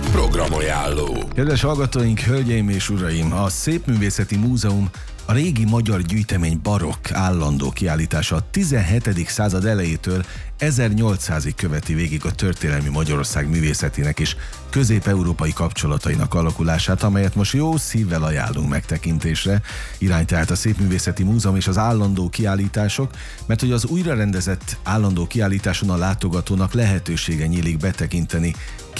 Programajánló. Kedves hallgatóink, hölgyeim és uraim! A Szépművészeti Múzeum a régi magyar gyűjtemény barokk állandó kiállítása a 17. század elejétől 1800-ig követi végig a történelmi Magyarország művészetének és közép-európai kapcsolatainak alakulását, amelyet most jó szívvel ajánlunk megtekintésre. Irány tehát a Szépművészeti Múzeum és az állandó kiállítások, mert hogy az újrarendezett állandó kiállításon a látogatónak lehetősége nyílik betekinteni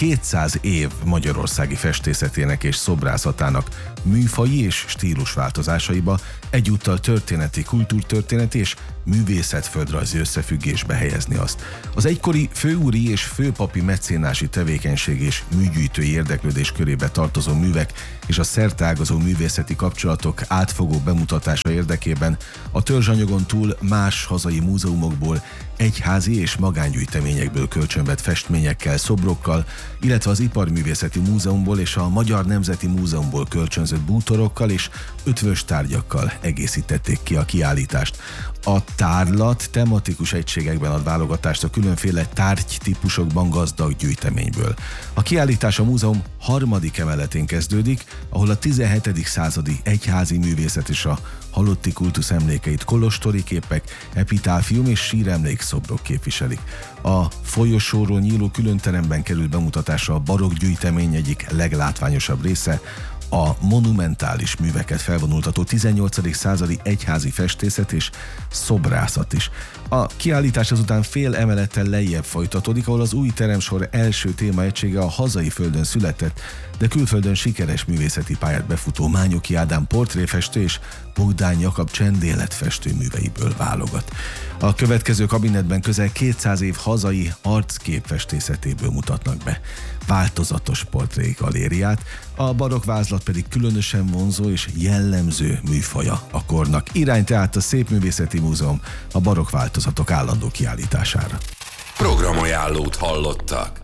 200 év magyarországi festészetének és szobrászatának műfaji és stílusváltozásaiba, egyúttal történeti, kultúrtörténeti és művészetföldrajzi összefüggésbe helyezni azt. Az egykori főúri és főpapi mecénási tevékenység és műgyűjtői érdeklődés körébe tartozó művek és a szerteágazó művészeti kapcsolatok átfogó bemutatása érdekében a törzsanyagon túl más hazai múzeumokból, egyházi és magángyűjteményekből kölcsönvett festményekkel, szobrokkal, illetve az Iparművészeti Múzeumból és a Magyar Nemzeti Múzeumból kölcsönzött bútorokkal és ötvös tárgyakkal egészítették ki a kiállítást. A tárlat tematikus egységekben ad válogatást a különféle tárgytípusokban gazdag gyűjteményből. A kiállítás a múzeum harmadik emeletén kezdődik, ahol a 17. századi egyházi művészet és a halotti kultusz emlékeit kolostori képek, epitáfium és síremlékszobrok képviselik. A folyosóról nyíló különteremben kerül bemutatásra a barokk gyűjtemény egyik leglátványosabb része, a monumentális műveket felvonultató 18. századi egyházi festészet és szobrászat is. A kiállítás azután fél emelettel lejjebb folytatódik, ahol az új teremsor első témaegysége a hazai földön született, de külföldön sikeres művészeti pályát befutó Mányoki Ádám portréfestő és Bogdán Jakab csendéletfestő műveiből válogat. A következő kabinetben közel 200 év hazai arcképfestészetéből mutatnak be változatos portrégalériát, a barokk vázlat pedig különösen vonzó és jellemző műfaja a kornak. Irány tehát a Szépművészeti Múzeum a barokk változatok állandó kiállítására. Programajánlót hallottak.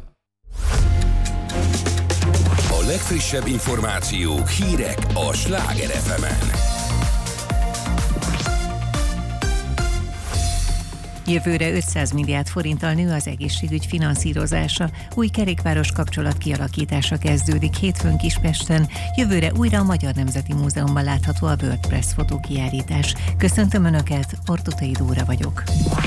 A legfrissebb információk, hírek a Sláger FM-en. Jövőre 500 milliárd forinttal nő az egészségügy finanszírozása. Új kerékpáros kapcsolat kialakítása kezdődik hétfőn Kispesten. Jövőre újra a Magyar Nemzeti Múzeumban látható a WordPress fotókiállítás. Köszöntöm Önöket, Ortotai Dóra vagyok.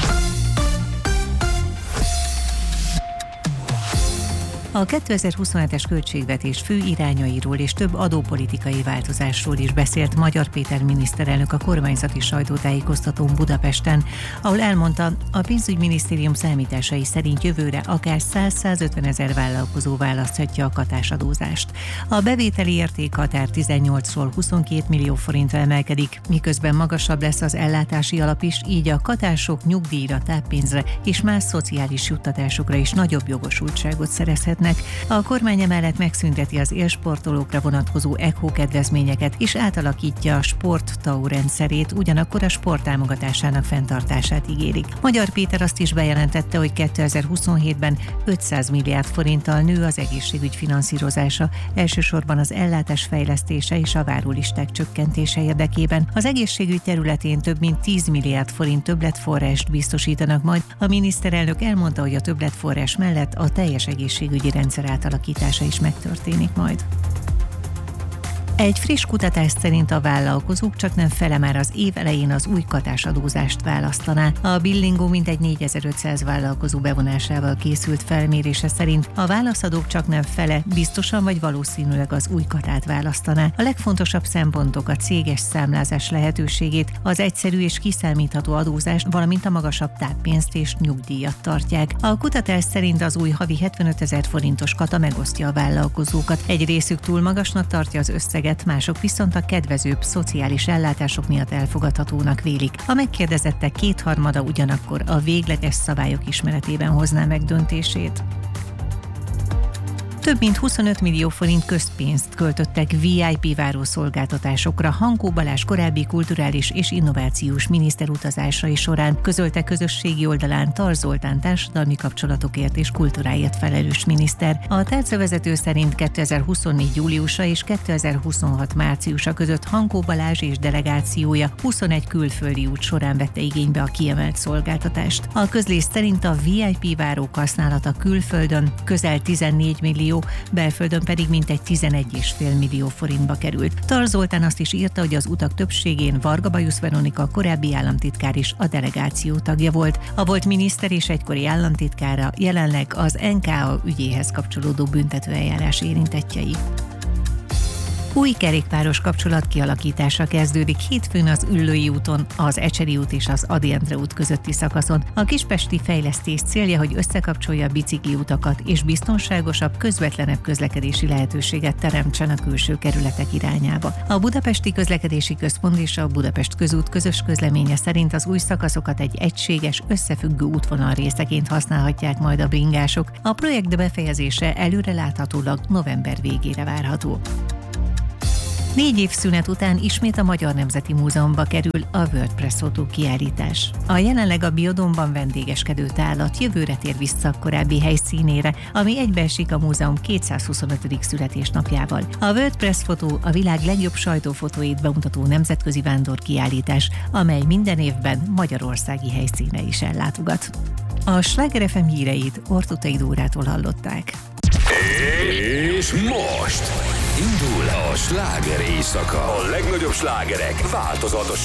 A 2027-es költségvetés fő irányairól és több adópolitikai változásról is beszélt Magyar Péter miniszterelnök a kormányzati sajtótájékoztatón Budapesten, ahol elmondta, a pénzügyminisztérium számításai szerint jövőre akár 100-150 ezer vállalkozó választhatja a katásadózást. A bevételi értékhatár 18-ról 22 millió forintra emelkedik, miközben magasabb lesz az ellátási alap is, így a katások nyugdíjra, táppénzre és más szociális juttatásokra is nagyobb jogosultságot szerezhetnek. A kormány emellett megszünteti az élsportolókra vonatkozó ECHO kedvezményeket és átalakítja a sporttau rendszerét, ugyanakkor a sport támogatásának fenntartását ígérik. Magyar Péter azt is bejelentette, hogy 2027-ben 500 milliárd forinttal nő az egészségügy finanszírozása, elsősorban az ellátás fejlesztése és a várólisták csökkentése érdekében. Az egészségügy területén több mint 10 milliárd forint többletforrást biztosítanak majd. A miniszterelnök elmondta, hogy a többletforrás mellett a teljes egészségügyi rendszer átalakítása is megtörténik majd. Egy friss kutatás szerint a vállalkozók csaknem fele már az év elején az új katásadózást választaná. A Billingo mintegy 4500 vállalkozó bevonásával készült felmérése szerint a válaszadók csaknem fele biztosan vagy valószínűleg az új katát választaná. A legfontosabb szempontok a céges számlázás lehetőségét, az egyszerű és kiszámítható adózást, valamint a magasabb táppénzt és nyugdíjat tartják. A kutatás szerint az új havi 75 000 forintos kata megosztja a vállalkozókat. Egy részük túl magasnak tartja az összeget, mások viszont a kedvezőbb szociális ellátások miatt elfogadhatónak vélik. A megkérdezettek kétharmada ugyanakkor a végleges szabályok ismeretében hozná meg döntését. Több mint 25 millió forint közpénzt költöttek VIP várószolgáltatásokra Hankó Balázs korábbi kulturális és innovációs miniszter utazásai során, közölte közösségi oldalán Tar Zoltán társadalmi kapcsolatokért és kultúráért felelős miniszter. A tárcavezető szerint 2024. júliusa és 2026. márciusa között Hankó Balázs és delegációja 21 külföldi út során vette igénybe a kiemelt szolgáltatást. A közlés szerint a VIP várók használata külföldön közel 14 millió millió, belföldön pedig mintegy 11,5 millió forintba került. Tar Zoltán azt is írta, hogy az utak többségén Varga Bajusz Veronika korábbi államtitkár is a delegáció tagja volt. A volt miniszter és egykori államtitkára jelenleg az NKA ügyéhez kapcsolódó büntetőeljárás érintettjei. Új kerékpáros kapcsolat kialakítása kezdődik hétfőn az Üllői úton, az Ecseri út és az Ady Endre út közötti szakaszon. A kispesti fejlesztés célja, hogy összekapcsolja a bicikliutakat és biztonságosabb, közvetlenebb közlekedési lehetőséget teremtsen a külső kerületek irányába. A Budapesti Közlekedési Központ és a Budapest Közút közös közleménye szerint az új szakaszokat egy egységes, összefüggő útvonal részeként használhatják majd a bringások. A projekt befejezése előreláthatólag november végére várható. 4 év szünet után ismét a Magyar Nemzeti Múzeumba kerül a WordPress fotó kiállítás. A jelenleg a Biodómban vendégeskedő tárlat jövőre tér vissza korábbi helyszínére, ami egybeesik a múzeum 225. születésnapjával. A WordPress fotó a világ legjobb sajtófotóit bemutató nemzetközi vándorkiállítás, amely minden évben magyarországi helyszínre is ellátogat. A Sláger FM híreit Ortutai Dórától hallották. És most indul a sláger éjszaka. A legnagyobb slágerek változatos